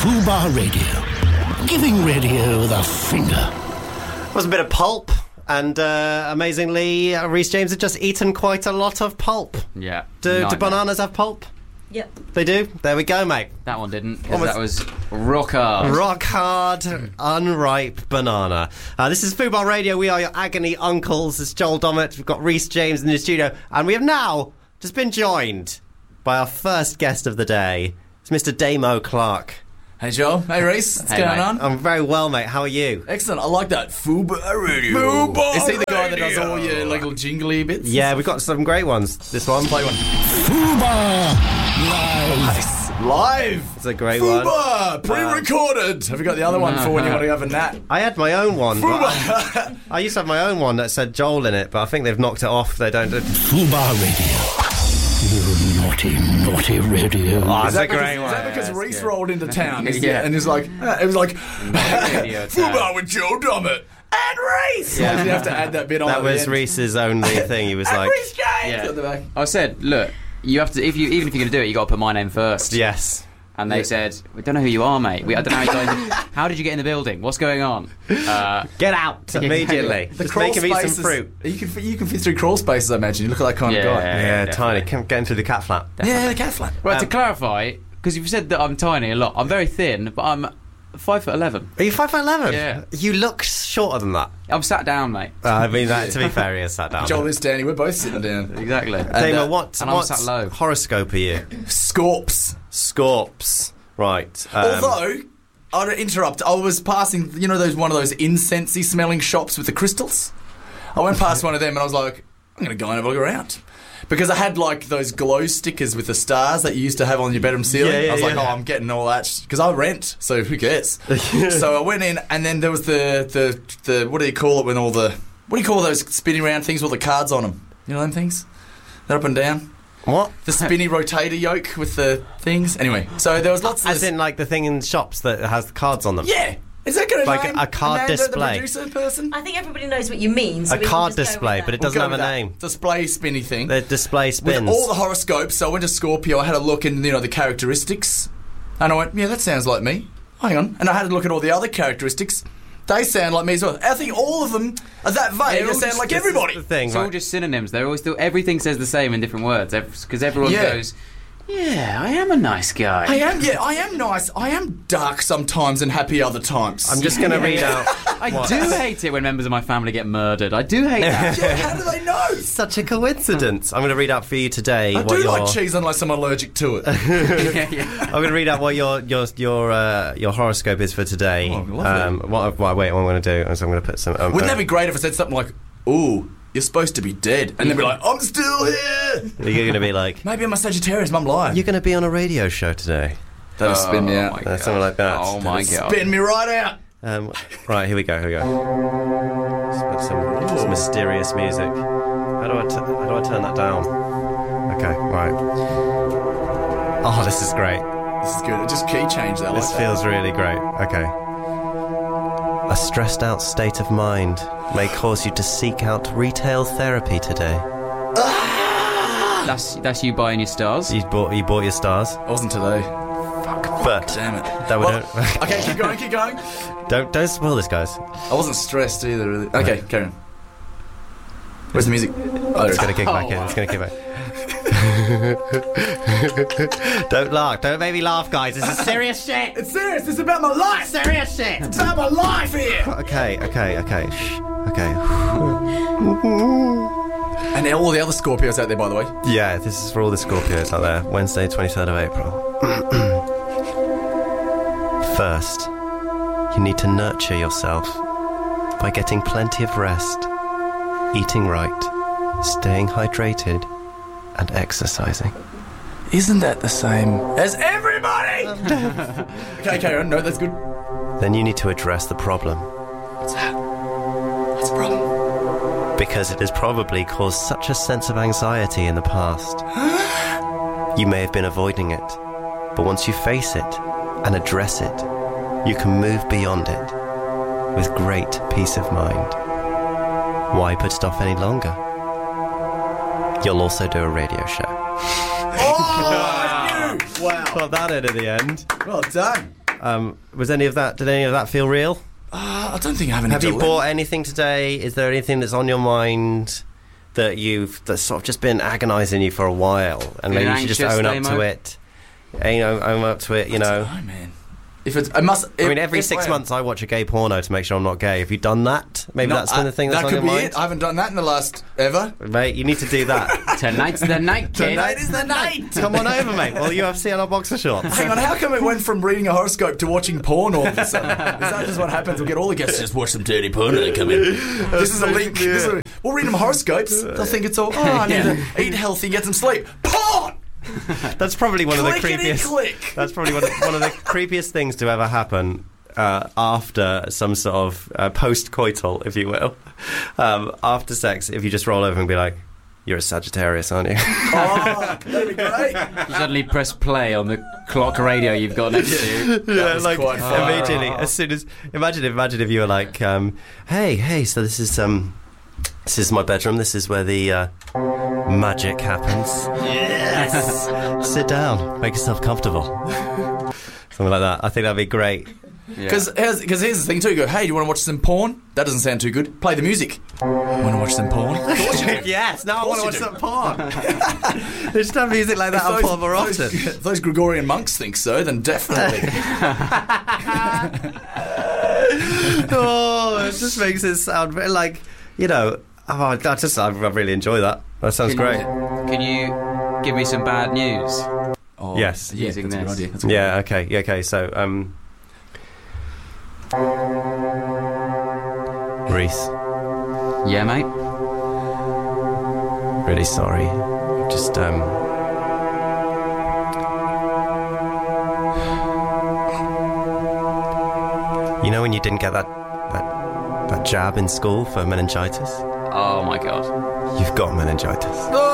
Fubar Radio. Giving radio the finger. Was a bit of pulp, and amazingly, Rhys James had just eaten quite a lot of pulp. Yeah. Do bananas have pulp? Yep. They do? There we go, mate. That one didn't, because that was rock hard. Rock hard, unripe banana. This is Fubar Radio. We are your agony uncles. It's Joel Dommett. We've got Rhys James in the studio, and we have now just been joined by our first guest of the day. It's Mr. Damo Clark. Hey Joel, hey Rhys, what's going on? I'm very well, mate. How are you? Excellent, I like that. Fubar Radio. Fubar Is he the guy that does all your little jingly bits? Yeah, we've got some great ones. This one. Play one. Fubar Live. Live. It's a great one. Fubar, pre-recorded. Have you got the other one for when you want to have a nap? I had my own one. I used to have my own one that said Joel in it, but I think they've knocked it off. They don't. Fubar Radio. You naughty, naughty radio. Oh, that's a great one. Is that because Rhys rolled into town? Yeah. And he's like, it was like, Fubar with Joel Dommett and Rhys. Yeah. Did you have to add that bit on? That at the was end? Rhys's only thing. He was And like, Rhys James. Yeah. At the back. I said, look, you have to, even if you're going to do it, you got to put my name first. yes. And they said, we don't know who you are, mate. I don't know how you guys, how did you get in the building? What's going on? Get out immediately. The Just crawl make him eat some spaces- fruit. You can fit through crawl spaces, I imagine. You look like that kind of guy. Yeah, tiny. definitely. Get into the cat flap. Yeah, the cat flap. Right, to clarify, because you've said that I'm tiny a lot. I'm very thin, but I'm 5'11". Are you 5'11"? Yeah. You look shorter than that. I'm sat down, mate. I mean, to be fair, he is sat down. Joel is Danny. We're both sitting down. Exactly. Damo, what and I'm sat low. horoscope are you? Scorps. Scorps. Right. Although, I'll interrupt. I was passing, one of those incensey smelling shops with the crystals. I went past one of them and I was like, I'm going to go and have a look around. Because I had like those glow stickers with the stars that you used to have on your bedroom ceiling. Yeah, I was like, yeah. I'm getting all that because I rent, so who cares? So I went in, and then there was the what do you call it when what do you call those spinning round things with the cards on them? You know them things? They're up and down. What? The spinny rotator yoke with the things. Anyway, so there was lots of As this. in, like, the thing in shops that has cards on them? Yeah. Is that going to Like a card display. The producer person? I think everybody knows what you mean. So A we can card just go display, with but it that. doesn't We'll have go a with that name. Display spinny thing. The display spins. With all the horoscopes, so I went to Scorpio, I had a look in, the characteristics. And I went, yeah, that sounds like me. Hang on. And I had a look at all the other characteristics. They sound like me as well. I think all of them are that vague. They sound like everybody. The thing, It's all right? just synonyms. They're always still, everything says the same in different words. Because everyone Yeah. goes, yeah, I am a nice guy. I am nice. I am dark sometimes and happy other times. I'm just going to read out. I do hate it when members of my family get murdered. I do hate that. Yeah, how do they know? Such a coincidence. I'm going to read out for you today. I what do your, like cheese unless I'm allergic to it. I'm going to read out what your horoscope is for today. Oh, lovely. What I'm going to do is I'm going to put some. Wouldn't that be great if I said something like, ooh, you're supposed to be dead. And they'd be like, I'm still here. You're going to be like, Maybe I'm a Sagittarius, Mum lied. you're going to be on a radio show today. That'll spin me Oh out. my God. Something like that. Oh my God. Spin me right out. Right, here we go. Let's put some mysterious music. How do I turn that down? Okay, right. Oh, this is great. This is good. Just key change that. This like feels really great. Okay. A stressed out state of mind may cause you to seek out retail therapy today. That's you buying your stars. You bought your stars, that. Wasn't today. but Damn it. that would Okay, keep going. don't spoil this, guys. I wasn't stressed either, really. Okay, carry on. Where's the music? Oh, It's gonna kick back in. It's gonna kick back. Don't laugh. Don't make me laugh, guys. This is serious shit. It's serious. It's about my life. Serious shit. It's about my life here. Okay. Shh. Okay. And all the other Scorpios out there, by the way. Yeah, this is for all the Scorpios out there. Wednesday, 23rd of April. First, you need to nurture yourself by getting plenty of rest, eating right, staying hydrated, and exercising. Isn't that the same as everybody? Okay, carry on. No, that's good. Then you need to address the problem, What's that? What's the problem? because it has probably caused such a sense of anxiety in the past. You may have been avoiding it, but once you face it and address it, you can move beyond it with great peace of mind. Why put it off any longer? You'll also do a radio show. Oh, I knew! Wow. Got that in at the end. Well done. Was any of that? Did any of that feel real? I don't think I have any. Have you bought anything today? Is there anything that's on your mind that's sort of just been agonising you for a while, and maybe you should just own up to it? Own up to it. You know, I don't know, man. If it's, every 6 months I watch a gay porno to make sure I'm not gay. Have you done that? Maybe that's been the thing that's on your mind. That could be it. I haven't done that in the last ever. Mate, you need to do that. Tonight's the night, kid. Tonight is the night. Come on over, mate. Well, UFC on our boxer shorts. Hang on, how come it went from reading a horoscope to watching porn all of a sudden? Is that just what happens? We'll get all the guests to just watch some dirty porn and they come in. This is a link. We'll read them horoscopes. They'll think it's all, I need to eat healthy, get some sleep. Porn! That's probably one of the creepiest. That's probably one of the creepiest things to ever happen after some sort of post-coital, if you will, after sex. If you just roll over and be like, "You're a Sagittarius, aren't you?" Oh, that'd be great. You suddenly press play on the clock radio you've got next to you. Yeah, like immediately, as soon as imagine if you were like, "Hey, so this is my bedroom. This is where the magic happens. Yes. Sit down. Make yourself comfortable." Something like that. I think that'd be great. Because here's the thing too. You go, "Hey, do you want to watch some porn?" That doesn't sound too good. Play the music. Want to watch some porn? Yes. Now I want to watch some porn. They just have music like that on Paul Marotta. If those Gregorian monks think so, then definitely. Oh, it just makes it sound like, you know. I really enjoy that. That sounds great. Can you give me some bad news? Oh, yes. Using that's this. a good idea. Yeah. Okay. Yeah. Okay. So, Reese. Yeah, mate. Really sorry. Just you know when you didn't get that jab in school for meningitis? Oh my god. You've got meningitis.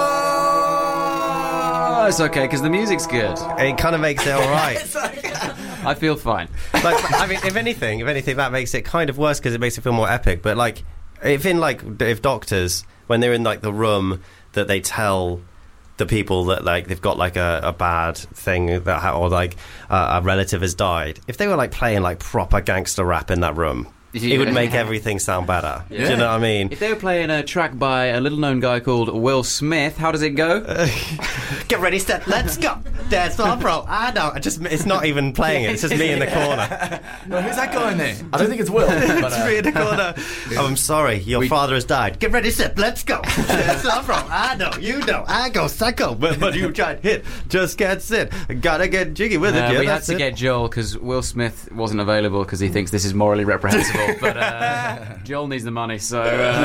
Oh, it's okay because the music's good. It kind of makes it all right. I feel fine. Like, I mean, if anything, that makes it kind of worse because it makes it feel more epic. But like, if doctors, when they're in like the room that they tell the people that like they've got like a bad thing or like a relative has died, if they were like playing like proper gangster rap in that room, it would make everything sound better. Yeah. Do you know what I mean? If they were playing a track by a little-known guy called Will Smith, how does it go? Get ready, step, let's go. Dance floor, bro. I know. It's not even playing it. It's just me in the corner. No, who's that guy in there? I don't think it's Will. But, it's me in the corner. Oh, I'm sorry. Your father has died. Get ready, step, let's go. Dance floor, bro. I know. You know. I go psycho. But you try to hit. Just can't sit. Gotta get jiggy with it. Yeah, we had to get Joel because Will Smith wasn't available because he thinks this is morally reprehensible. But Joel needs the money, so...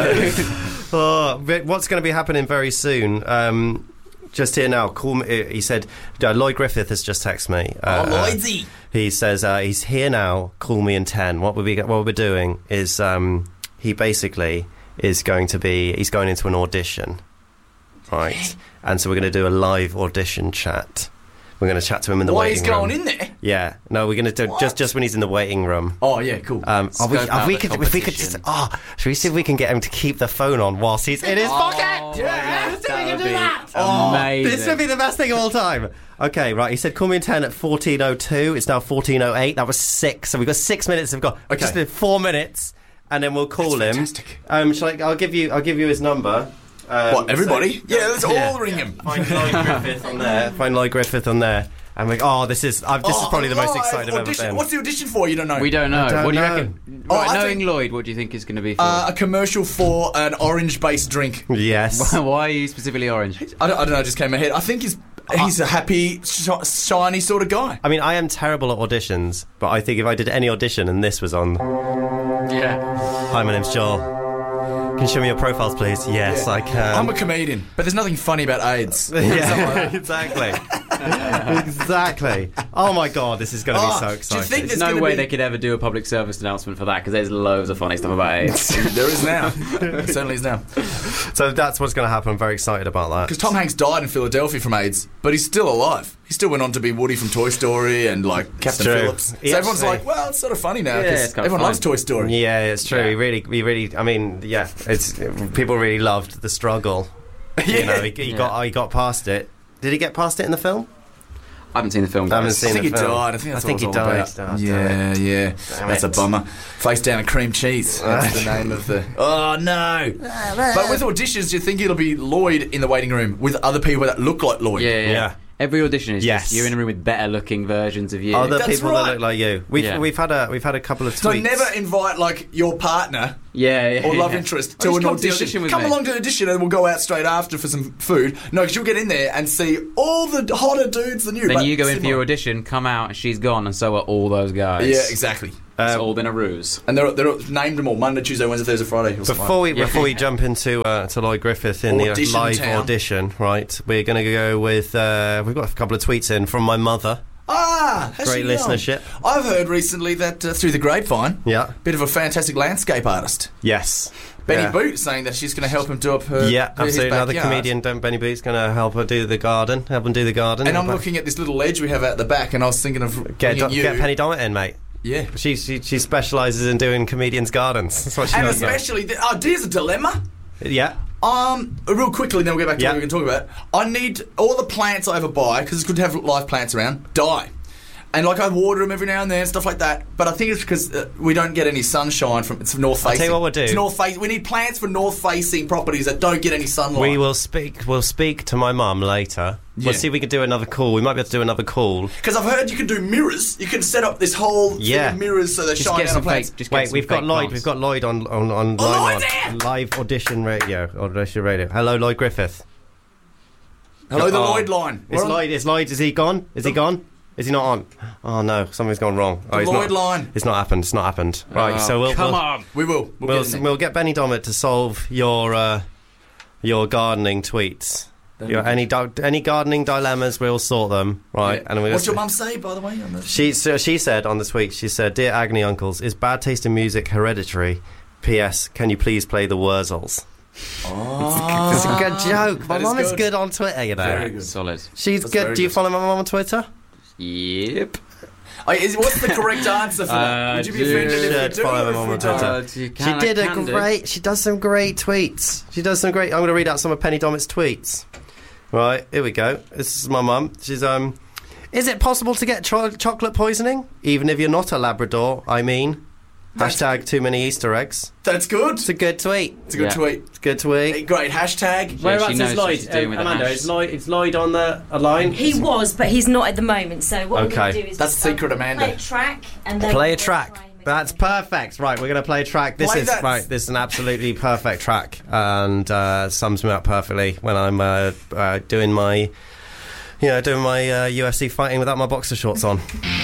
but what's going to be happening very soon? Just here now, call me. He said, Lloyd Griffith has just texted me. Lloydsy! He says, he's here now, call me in 10. What we're doing is, he basically is going he's going into an audition, right? Okay. And so we're going to do a live audition chat. We're going to chat to him in the waiting room. While he's going in there? Yeah. No, we're going to do just when he's in the waiting room. Oh, yeah, cool. Should we see if we can get him to keep the phone on whilst he's in his pocket? Yeah, we can do that. Amazing. This would be the best thing of all time. Okay, right. He said, call me in 10 at 14:02. It's now 14:08. That was 6. So we've got 6 minutes. We've got just 4 minutes, and then we'll call him. Fantastic. I'll give you his number. What, everybody? So, let's all ring him. Find Lloyd Griffith on there. And we're like, this is probably the most excited I've ever been. What's the audition for? You don't know. We don't know. What do you reckon? Right, knowing Lloyd, what do you think is going to be for? A commercial for an orange-based drink. Yes. Why are you specifically orange? I don't know, it just came in my head. I think he's a happy, shiny sort of guy. I mean, I am terrible at auditions, but I think if I did any audition and this was on... Yeah. Hi, my name's Joel. Can you show me your profiles, please? Yes, I can. I'm a comedian, but there's nothing funny about AIDS. Yeah, exactly. Exactly. Oh my god, this is going to be so exciting. Do you think there's no way they could ever do a public service announcement for that because there's loads of funny stuff about AIDS. There is now. There certainly is now. So that's what's going to happen. I'm very excited about that. Because Tom Hanks died in Philadelphia from AIDS, but he's still alive. He still went on to be Woody from Toy Story and like Captain Phillips. So everyone's like, well, it's sort of funny now because everyone loves Toy Story. Yeah, it's true. Yeah. He really. I mean, yeah, people really loved the struggle. You know, he got past it. Did he get past it in the film? I haven't seen the film. I haven't Guys. seen I think the he film. died. I think that's I think what he it's all died. about. Oh, yeah, yeah. Damn That's a it. bummer. Face down and cream cheese. That's the name of the... Oh, no. But with auditions, do you think it'll be Lloyd in the waiting room with other people that look like Lloyd? Yeah. Yeah. Every audition is Yes. just you're in a room with better looking versions of you. Other That's people right. that look like you. We've had a couple of tweets. So never invite, like, your partner yeah. or love interest to Or an just come to the audition. with Come me. along to the audition and we'll go out straight after for some food. No, because you'll get in there and see all the hotter dudes than you. Then but you go in for similar. your audition, come out, and she's gone, and so are all those guys. Yeah, exactly. It's all been a ruse. And they're named them all Monday, Tuesday, Wednesday, Thursday, Friday. Before we jump into to Lloyd Griffith in Audition the live town. audition, right? We're going to go with we've got a couple of tweets in from my mother. how's Great she going? listenership. I've heard recently that through the grapevine, Yeah. bit of a fantastic landscape artist. Yes. Benny Yeah. Boot saying that she's going to help him do up her Yeah, his absolutely. Another backyard. comedian, Benny Boots, going to help her do the garden. Help him do the garden. And I'm looking at this little ledge we have out the back, and I was thinking of Get bringing you. Penny Dommett in, mate. Yeah. She specialises in doing comedians' gardens. That's what she And does. especially, here's a dilemma. Yeah. Real quickly, then we'll get back to Yeah. what we can talk about. I need all the plants I ever buy, because it's good to have live plants around, die. And like I water them every now and then, stuff like that. But I think it's because we don't get any sunshine from it's north facing. I'll tell you what we'll do. It's north facing. We need plants for north facing properties that don't get any sunlight. We'll speak to my mum later. Yeah. We'll see if we can do another call. We might be able to do another call. Because I've heard you can do mirrors. You can set up this whole thing of mirrors so they Just shine get down some the plants. fake. Just get Wait, some we've got fake Lloyd. plants. We've got Lloyd on line Lloyd's one. here! Live audition radio. Audition radio. Hello, Lloyd Griffith. Hello, the Oh. Lloyd line. Is Lloyd? Is he gone? Is he gone? Is he not on? Oh no, something's gone wrong. Oh, The he's Lloyd not, line. It's not happened. It's not happened. Right. So we'll Come on. We will. We'll get Benny Dommett to solve your gardening tweets. Any gardening dilemmas, we'll sort them. Right. Yeah. And we'll What's your mum say, by the way? On the... She said on the tweet, she said, "Dear Agony Uncles, is bad taste in music hereditary? P.S. Can you please play the Wurzels?" Oh. It's a good joke. My That is mum is good. good on Twitter, you know. Very good. Solid. She's That's good. very Do you good. follow my mum on Twitter? Yep. What's the correct answer for that? Would you be offended if Should we do follow or my mum if we on don't? Twitter. She does some great tweets. She does some great. I'm going to read out some of Penny Dommett's tweets. Right, here we go. This is my mum. She's is it possible to get chocolate poisoning, even if you're not a Labrador? I mean, hashtag too many Easter eggs. That's good. It's a good tweet. It's a good Yeah. tweet. It's a good tweet. Great hashtag. Whereabouts she is knows what Lloyd? she's doing with the Amanda, hash. is Lloyd on the line? He was, but he's not at the moment. So what we're Okay. going to do is That's just, secret, Amanda. play a track and then Play a we'll track. try and make That's it. perfect. Right, we're going to play a track. This Play is that. right. This is an absolutely perfect track, and sums me up perfectly when I'm doing my UFC fighting without my boxer shorts on.